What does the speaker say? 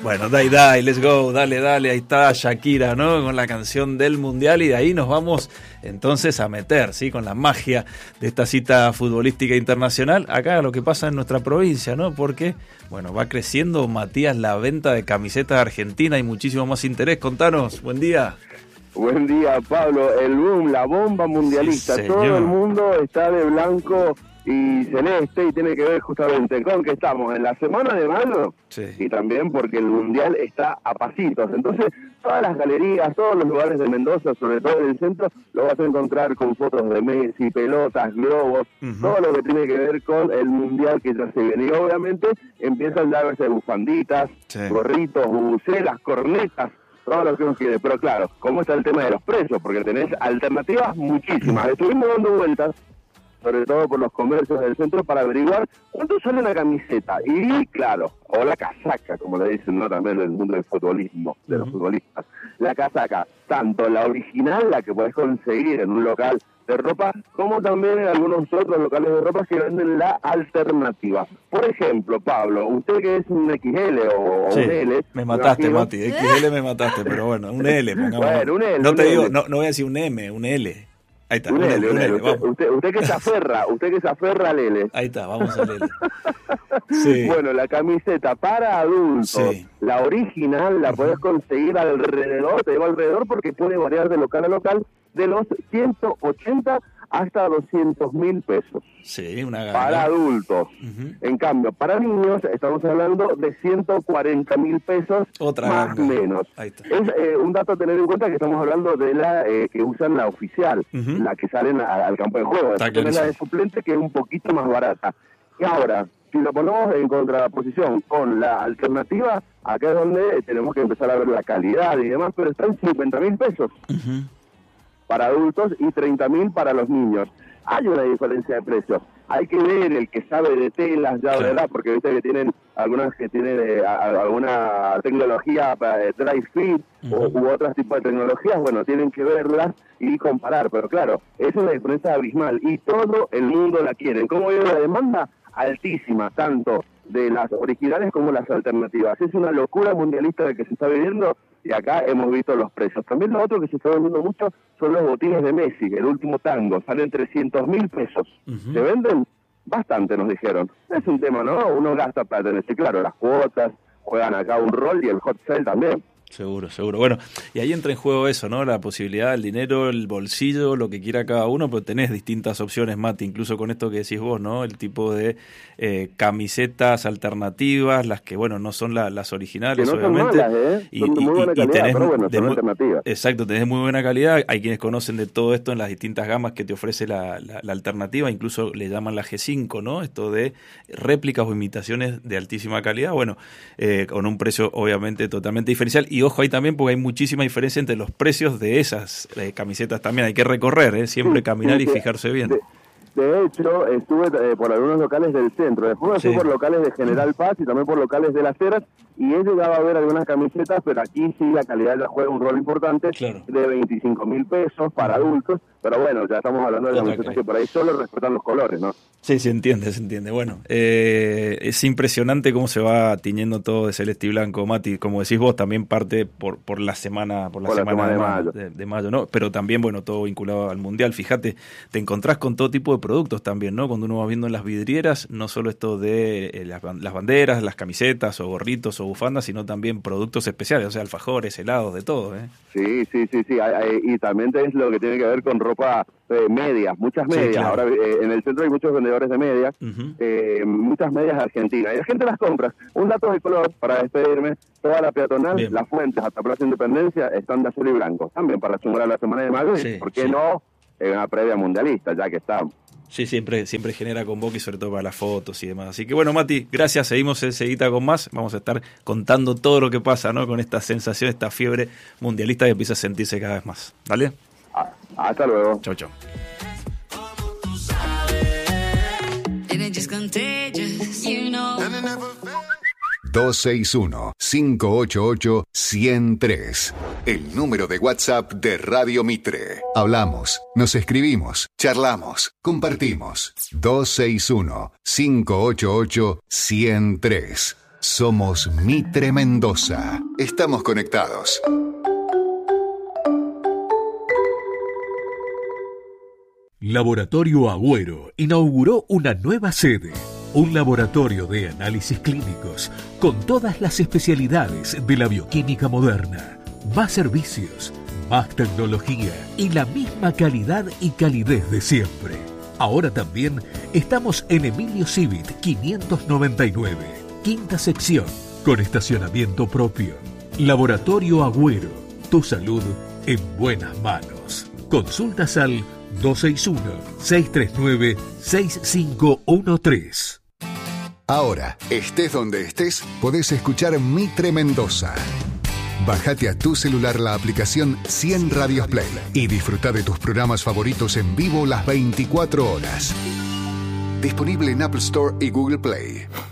Bueno, dai, let's go, dale, ahí está Shakira, ¿no? Con la canción del Mundial y de ahí nos vamos entonces a meter, ¿sí? Con la magia de esta cita futbolística internacional, acá lo que pasa en nuestra provincia, ¿no? Porque, bueno, va creciendo, Matías, la venta de camisetas argentinas y muchísimo más interés. Contanos, buen día. Buen día, Pablo. El boom, la bomba mundialista. Sí, todo el mundo está de blanco y celeste y tiene que ver justamente con que estamos en la semana de mayo y también porque el mundial está a pasitos. Entonces, todas las galerías, todos los lugares de Mendoza, sobre todo en el centro, lo vas a encontrar con fotos de Messi, pelotas, globos, todo lo que tiene que ver con el mundial que ya se viene. Y obviamente empiezan ya a verse bufanditas, gorritos, bubucelas, cornetas, todo lo que uno quiere. Pero claro, ¿cómo está el tema de los precios? Porque tenés alternativas muchísimas. Estuvimos dando vueltas, sobre todo por los comercios del centro, para averiguar cuánto sale una camiseta. Y claro, o la casaca, como le dicen, ¿no? También en el mundo del futbolismo, de los futbolistas. La casaca, tanto la original, la que podés conseguir en un local de ropa, como también en algunos otros locales de ropa que venden la alternativa. Por ejemplo, Pablo, usted que es un XL o un L... Me mataste, Mati, XL me mataste, pero bueno, un L, pongamos. Bueno, un L. No un te L. digo, no voy a decir un M, un L. Ahí está, un L. vamos. Usted que se aferra al L. Ahí está, vamos al L. Sí. Bueno, la camiseta para adultos, la original, la podés conseguir alrededor, te digo alrededor porque puede variar de local a local, de los 180 hasta 200.000 pesos. Sí, una gana. Para adultos. En cambio, para niños estamos hablando de 140.000 pesos, otra más o menos. Ahí está. Es un dato a tener en cuenta que estamos hablando de la que usan la oficial, la que salen al campo de juego. También la de suplente, que es un poquito más barata. Y ahora, si lo ponemos en contraposición con la alternativa, acá es donde tenemos que empezar a ver la calidad y demás, pero está en 50.000 pesos. Para adultos y 30.000 para los niños. Hay una diferencia de precios. Hay que ver el que sabe de telas ya, ¿verdad? Porque viste que tienen algunas que tienen alguna tecnología para dry fit u otros tipos de tecnologías. Bueno, tienen que verlas y comparar. Pero claro, es una diferencia abismal y todo el mundo la quiere. ¿Cómo viene la demanda? Altísima, tanto de las originales como las alternativas. Es una locura mundialista de que se está viviendo y acá hemos visto los precios. También lo otro que se está vendiendo mucho son los botines de Messi, el último tango, salen 300.000 pesos. ¿Se venden? Bastante, nos dijeron. Es un tema, ¿no? Uno gasta plata en ese, claro, las cuotas juegan acá un rol y el hot sale también. Seguro. Bueno, y ahí entra en juego eso, ¿no? La posibilidad, el dinero, el bolsillo, lo que quiera cada uno, pero tenés distintas opciones, Mati, incluso con esto que decís vos, ¿no? El tipo de camisetas alternativas, las que, bueno, no son las originales, que no obviamente. Son malas, son de muy buena calidad, pero bueno, son alternativas. Exacto, tenés muy buena calidad. Hay quienes conocen de todo esto en las distintas gamas que te ofrece la alternativa, incluso le llaman la G5, ¿no? Esto de réplicas o imitaciones de altísima calidad, bueno, con un precio obviamente totalmente diferencial. Y ojo ahí también porque hay muchísima diferencia entre los precios de esas camisetas también. Hay que recorrer, siempre caminar y fijarse bien. De hecho, estuve por algunos locales del centro. Después estuve por locales de General Paz y también por locales de Las Heras. Y he llegado a ver algunas camisetas, pero aquí sí la calidad ya juega un rol importante, de 25.000 pesos para adultos. Pero bueno, ya estamos hablando de camisetas que por ahí solo respetan los colores, ¿no? Sí, se entiende. Bueno, es impresionante cómo se va tiñendo todo de celeste y blanco, Mati. Como decís vos, también parte por la semana de mayo, ¿no? Pero también, bueno, todo vinculado al Mundial. Fíjate, te encontrás con todo tipo de productos también, ¿no? Cuando uno va viendo en las vidrieras, no solo esto de las banderas, las camisetas o gorritos o bufandas, sino también productos especiales, o sea, alfajores, helados, de todo, ¿eh? Sí. Y también es lo que tiene que ver con ropa medias, muchas medias. Sí, claro. Ahora en el centro hay muchos vendedores de medias, muchas medias argentinas. Y la gente las compra. Un dato de color para despedirme: toda la peatonal, Las Fuentes hasta Plaza Independencia están de azul y blanco. También para sumar a la semana de mayo. ¿Por qué no? En una previa mundialista, ya que estamos. Sí, siempre genera convoque y sobre todo para las fotos y demás. Así que bueno, Mati, gracias, seguimos enseguida con más. Vamos a estar contando todo lo que pasa, ¿no? Con esta sensación, esta fiebre mundialista que empieza a sentirse cada vez más. ¿Vale? Hasta luego. Chau. 261-588-103. El número de WhatsApp de Radio Mitre. Hablamos, nos escribimos, charlamos, compartimos. 261-588-103. Somos Mitre Mendoza. Estamos conectados. Laboratorio Agüero inauguró una nueva sede, un laboratorio de análisis clínicos con todas las especialidades de la bioquímica moderna, más servicios, más tecnología y la misma calidad y calidez de siempre. Ahora también estamos en Emilio Civit 599, quinta sección, con estacionamiento propio. Laboratorio Agüero, tu salud en buenas manos. Consultas al 261-639-6513. Ahora, estés donde estés, podés escuchar Mitre Mendoza. Bájate a tu celular la aplicación 100 Radios Play y disfruta de tus programas favoritos en vivo las 24 horas. Disponible en Apple Store y Google Play.